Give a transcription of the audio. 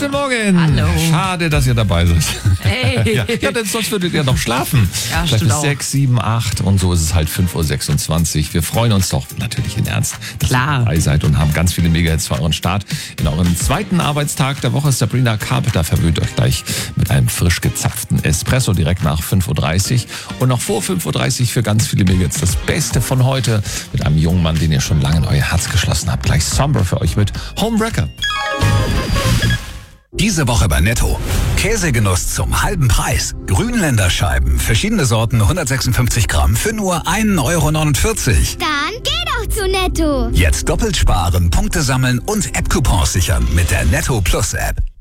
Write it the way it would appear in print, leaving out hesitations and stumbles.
Guten Morgen. Hallo. Schade, dass ihr dabei seid. Hey. Ja, denn sonst würdet ihr noch schlafen. Ja, Vielleicht stimmt bis auch. 6, 7, 8 und so ist es halt 5.26 Uhr. Wir freuen uns doch natürlich in Ernst, dass Klar. ihr dabei seid und haben ganz viele Mega-Hits für euren Start. In euren zweiten Arbeitstag der Woche ist Sabrina Carpenter verwöhnt euch gleich mit einem frisch gezapften Espresso direkt nach 5.30 Uhr. Und noch vor 5.30 Uhr für ganz viele Mega-Hits das Beste von heute mit einem jungen Mann, den ihr schon lange in euer Herz geschlossen habt. Gleich Somber für euch mit Homewrecker. Diese Woche bei Netto. Käsegenuss zum halben Preis. Grünländerscheiben, verschiedene Sorten, 156 Gramm für nur 1,49 Euro. Dann geh doch zu Netto. Jetzt doppelt sparen, Punkte sammeln und App-Coupons sichern mit der Netto Plus App.